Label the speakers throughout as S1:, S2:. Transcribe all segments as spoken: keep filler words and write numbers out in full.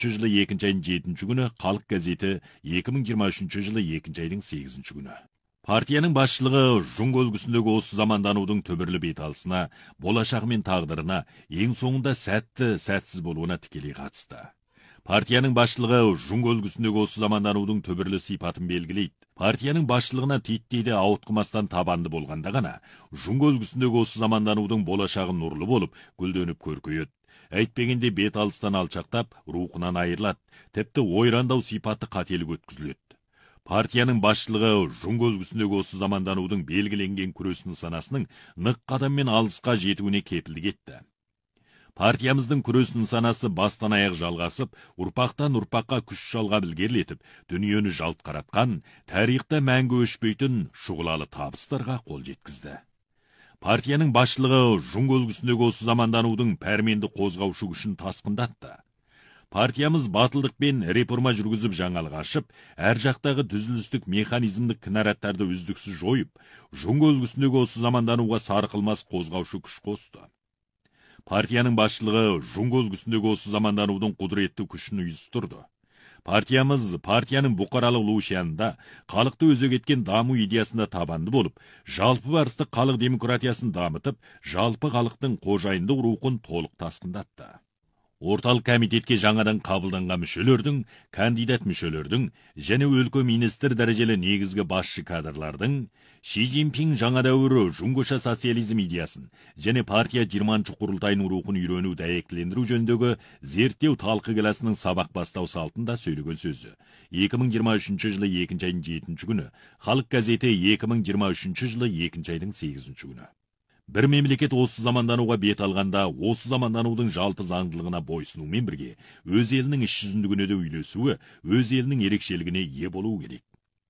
S1: жылы екінші айдың жетінші күні, Халық газеті екі мың жиырма үшінші жылы екінші айдың сегізінші күні. Партияның басшылығы жұңго үлгісіндегі осы заманданудың төбірлі беталысына, болашағы мен тағдырына, ең соңында сәтті, сәтсіз болуына тікелей қатысты. Партияның басшылығы жұңго үлгісіндегі осы заманданудың төбірлі сипатын белгілейді. Партияның басшылығына титтейді ауытқымастан табанды болғанда ғана, жұңго үлгісіндегі осы заманданудың болашағы нұрлы болып, гүлденіп көркейеді. Әйтпегенде бет алыстан алшақтап, рухынан айырылады, тіпті ойрандау сипаты қателік өткізіледі. Партияның басшылығы жұңго үлгісіндегі осы заманданудың белгіленген күрес нысанасының нық қадаммен алысқа жетуіне кепілдік етті. Партиямыздың күрес нысанасы бастан аяқ жалғасып, ұрпақтан ұрпаққа күш жалға білгерлетіп, дүниені жалт қаратқан, тарихта мәңгі өшпейтін шұғылалы табыстарға қол жеткізді. Партияның басшылығы жұңго үлгісіндегі осы заманданудың пәрменді қозғаушы күшін тасқындатты. Партиямыз батылдықпен реформа жүргізіп жаңалық ашып, әр жақтағы түзілістік механизмдік кінараттарды үздіксіз жойып, жұңго үлгісіндегі осы замандануға сарқылмас қозғаушы күш қосты. Партияның басшылығы жұңго үлгісіндегі осы заманданудың құдіретті күшін ұйыстырды. Партиямыз партияның бұқаралық лушиянында халықты өзек еткен даму идеясында табанды болып, жалпы барысты халық демократиясын дамытып, жалпы халықтың қожайындық рухын толық тасқындатты. Орталық комитетке жаңадан қабылданған мүшелердің, кандидат мүшелердің және өлкө министр дәрежелі негізгі басшы кадрлардың Ши Цзиньпин жаңа дәуірі жұңгоша социализм идеясын және партия жиырманчы құрылтайының рухын үйрену дәйектілендіру жөніндегі зерттеу талқы келесінің сабақ бастау салтында сөйлеген сөзі. екі мың жиырма үшінші жылы екінші айдың жетінші күні, Халық газеті екі мың жиырма үшінші жылы екінші айдың сегізінші күні. Бір мемлекет осы замандануға бет алғанда, осы заманданудың жалпы заңдылығына бойсынумен бірге, өз елінің іс жүзіндігіне де үйлесуі, өз елінің ерекшелігіне ие болуы керек.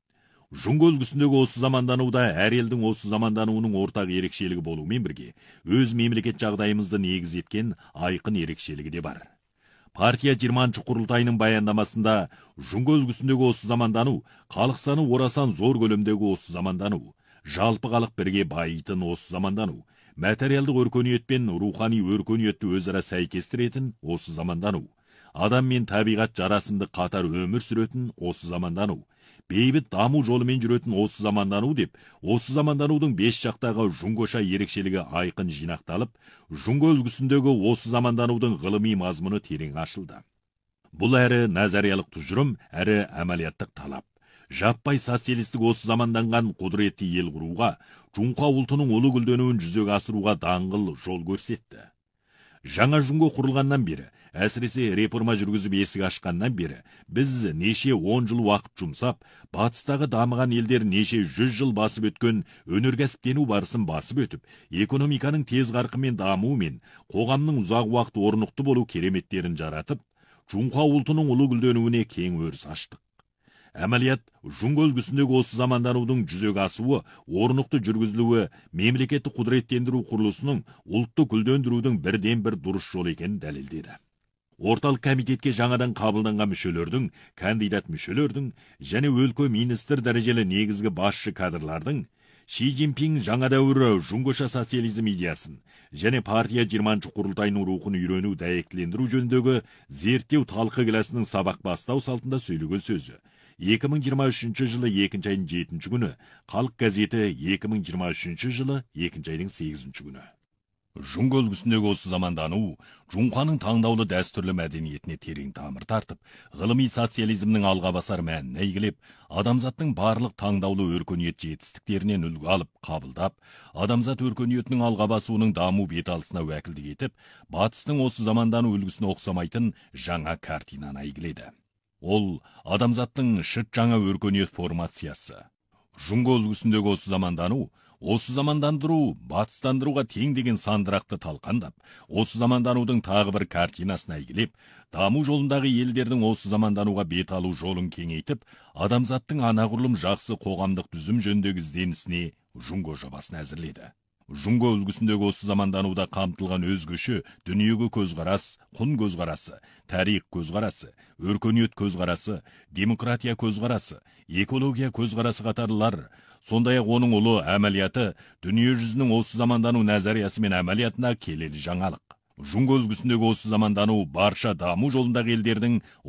S1: Жұңго үлгісіндегі осы замандануда әр елдің осы замандануының ортақ ерекшелігі болумен бірге, өз мемлекет жағдайымызды негіз еткен айқын ерекшелігі де бар. Партия жиырманчы құрылтайының баяндамасында жұңго үлгісіндегі осы замандану, халық саны орасан зор көлемдегі осы замандану, жалпы халық бірге байитын осы замандану, материалдық өркениет пен рухани өркениетті өзара сәйкестіретін осы замандану, адам мен табиғат жарасымды қатар өмір сүретін осы замандану, бейбіт даму жолымен жүретін осы замандану деп, осы заманданудың бес жақтағы жұңгоша ерекшелігі айқын жинақталып, жұңго үлгісіндегі осы заманданудың ғылыми мазмұны терең ашылды. Бұл әрі назариялық тұжырым, әрі әмәлияттық талап. Жаппай социалистік осы заманданған құдіретті ел құруға, жұңқа ұлтының ұлы гүлденуін жүзеге асыруға даңғыл жол көрсетті. Жаңа жұңго құрылғаннан бері, әсіресе реформа жүргізіп есік ашқаннан бері, біз неше он жыл уақыт жұмсап, батыстағы дамыған елдер неше жүз жыл басып өткен өнеркәсіптену барысын басып өтіп, экономиканың тез қарқынмен дамуымен, қоғамның ұзақ уақыт орнықты болу кереметтерін жаратып, жұңқа ұлтының ұлы гүлденуіне кең өріс аштық. Әмәлият, жұңго үлгісіндегі осы заманданудың жүзеге асуы, орнықты жүргізілуі, мемлекетті құдіреттендіру құрылысының ұлтты гүлдендірудің бірден бір дұрыс жол екенін дәлелдеді. Орталық комитетке жаңадан қабылданған мүшелердің, кандидат мүшелердің және өлкө министр дәрежелі негізгі басшы кадрлардың Ши Цзиньпин жаңа дәуірі жұңгоша социализм идеясын және партия жиырманчы құрылтайының рухын үйрену дәйектілендіру жөніндегі зерттеу талқы келесінің сабақ бастау салтында сөйлеген сөзі. екі мың жиырма үшінші жылы екінші айдың жетінші күні, Халық газеті екі мың жиырма үшінші жылы екінші айдың сегізінші күні. Жұңго үлгісіндегі осы замандану, жұңқаның таңдаулы дәстүрлі мәдениетіне терең тамыр тартып, ғылыми социализмнің алға басар мәніне игілеп, адамзаттың барлық таңдаулы өркениет жетістіктерінен үлгі алып, қабылдап, адамзат өркениетінің алға басуының даму беталысына уәкілдік етіп, батыстың осы замандану үлгісіне ұқсамайтын жаңа картинаны әйгіледі. Ол адамзаттың шыт жаңа өркениет формациясы. Жұңго үлгісіндегі осы замандану, осы замандандыру, батыстандыруға тең деген сандырақты талқандап, осы заманданудың тағы бір картинасын әйгілеп, даму жолындағы елдердің осы замандануға бет алу жолын кеңейтіп, адамзаттың анағұрлым жақсы қоғамдық түзім жөніндегі ізденісіне жұңго жобасын әзірледі. Жұңго үлгісіндегі осы замандануда қамтылған өзгеше дүниеге көзқарас, құн көзқарасы, тарих көзқарасы, өркениет көзқарасы, демократия көзқарасы, экология көзқарасы қатарлар, сондай-ақ оның ұлы әмәлияты дүние жүзінің осы замандану нәзариясы мен әмәлиятына келелі жаңалық. Жұңго үлгісіндегі осы замандану барша даму жолындағы елдердің